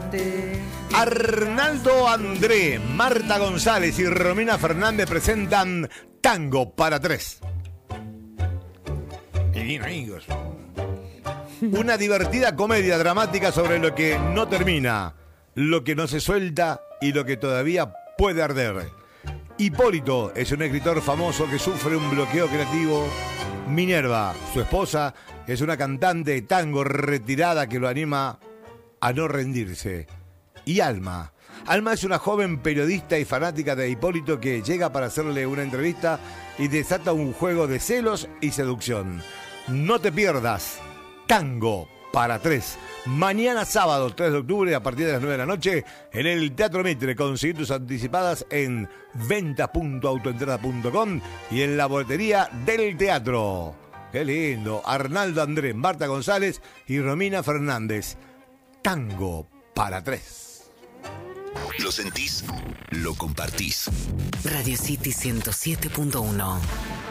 amante. Arnaldo André, Marta González y Romina Fernández presentan Tango para Tres. Y bien, amigos. Una divertida comedia dramática sobre lo que no termina, lo que no se suelta y lo que todavía puede arder. Hipólito es un escritor famoso que sufre un bloqueo creativo. Minerva, su esposa, es una cantante de tango retirada que lo anima a no rendirse. Y Alma es una joven periodista y fanática de Hipólito que llega para hacerle una entrevista y desata un juego de celos y seducción. No te pierdas Tango para Tres. Mañana sábado 3 de octubre a partir de las 9 de la noche en el Teatro Mitre. Conseguir tus anticipadas en ventas.autoentrada.com y en la boletería del teatro. Qué lindo. Arnaldo Andrés, Marta González y Romina Fernández. Tango para Tres. Lo sentís, lo compartís. Radio City 107.1.